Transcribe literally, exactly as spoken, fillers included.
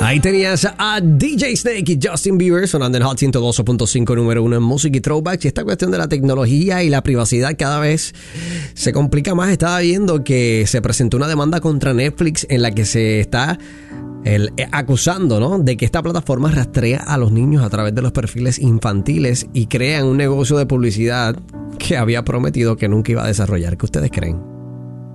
Ahí tenías a D J Snake y Justin Bieber sonando en Hot ciento dos punto cinco, número uno en música y throwbacks. Y esta cuestión de la tecnología y la privacidad cada vez se complica más. Estaba viendo que se presentó una demanda contra Netflix en la que se está el, eh, acusando, ¿no?, de que esta plataforma rastrea a los niños a través de los perfiles infantiles y crean un negocio de publicidad que había prometido que nunca iba a desarrollar. ¿Qué ustedes creen?